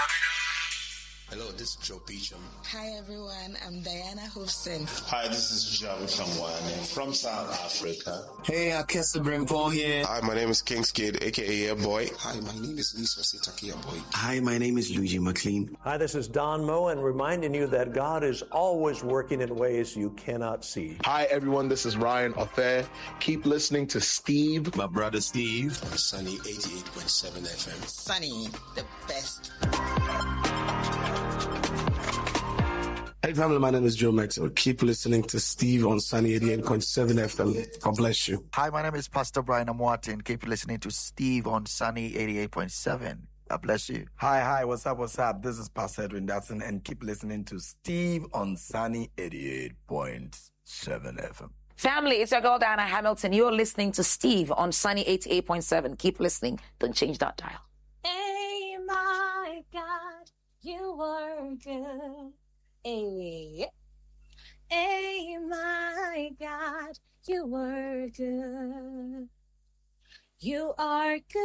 Hello, this is Joe Beecham. Hi everyone, I'm Diana Hoofsen. Hi, this is Jabu Kamwane from South Africa. Hey, Akessa Brimpole here. Hi, my name is Kings Kid, aka Boy. Hi, my name is Lisa Sitakia Boy. Hi, my name is Luigi McLean. Hi, this is Don Moe, and reminding you that God is always working in ways you cannot see. Hi, everyone, this is Ryan Affair. Keep listening to Steve. My brother Steve. On Sunny 88.7 FM. Sunny, the best. Hey family, my name is Joe Maxwell. Keep listening to Steve on Sunny 88.7 FM. God bless you. Hi, my name is Pastor Brian Amwatin. Keep listening to Steve on Sunny 88.7. God bless you. Hi, what's up? This is Pastor Edwin Datson, and keep listening to Steve on Sunny 88.7 FM. Family, it's your girl Diana Hamilton. You're listening to Steve on Sunny 88.7. Keep listening. Don't change that dial. Hey, my God, you were good. Hey, my God, you were good. You are good.